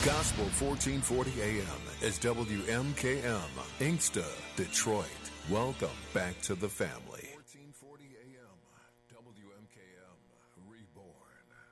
Gospel 1440 AM is WMKM, Inksta, Detroit. Welcome back to the family. 1440 AM, WMKM, Reborn.